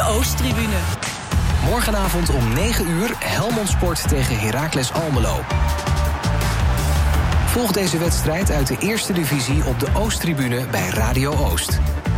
Oosttribune. Morgenavond om 9 uur Helmond Sport tegen Heracles Almelo. Volg deze wedstrijd uit de eerste divisie op de Oosttribune bij Radio Oost.